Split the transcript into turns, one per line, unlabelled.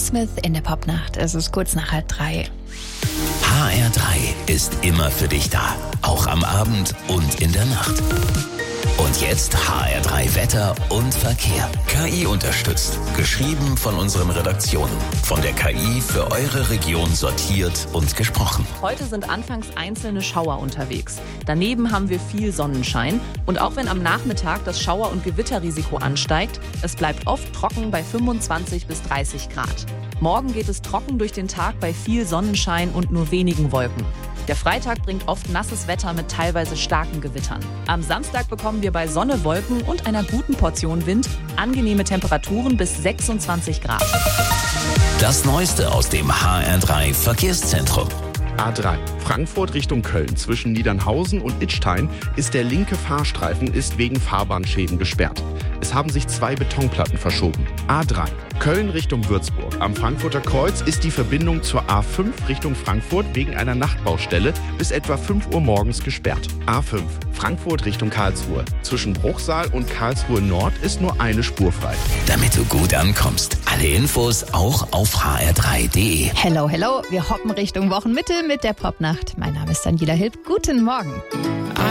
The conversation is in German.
Smith in der Popnacht. Es ist kurz nach 2:30.
HR3 ist immer für dich da. Auch am Abend und in der Nacht. Und jetzt HR3 Wetter und Verkehr. KI unterstützt. Geschrieben von unseren Redaktionen. Von der KI für eure Region sortiert und gesprochen.
Heute sind anfangs einzelne Schauer unterwegs. Daneben haben wir viel Sonnenschein. Und auch wenn am Nachmittag das Schauer- und Gewitterrisiko ansteigt, es bleibt oft trocken bei 25 bis 30 Grad. Morgen geht es trocken durch den Tag bei viel Sonnenschein und nur wenigen Wolken. Der Freitag bringt oft nasses Wetter mit teilweise starken Gewittern. Am Samstag bekommen wir bei Sonne, Wolken und einer guten Portion Wind angenehme Temperaturen bis 26 Grad.
Das Neueste aus dem HR3 Verkehrszentrum.
A3 Frankfurt Richtung Köln zwischen Niedernhausen und Idstein ist der linke Fahrstreifen wegen Fahrbahnschäden gesperrt. Es haben sich 2 Betonplatten verschoben. A3 Köln Richtung Würzburg. Am Frankfurter Kreuz ist die Verbindung zur A5 Richtung Frankfurt wegen einer Nachtbaustelle bis etwa 5 Uhr morgens gesperrt. A5 Frankfurt Richtung Karlsruhe. Zwischen Bruchsal und Karlsruhe Nord ist nur eine Spur frei.
Damit du gut ankommst. Alle Infos auch auf hr3.de.
Hello, hello. Wir hoppen Richtung Wochenmitte mit der Popnacht. Mein Name ist Daniela Hilb. Guten Morgen.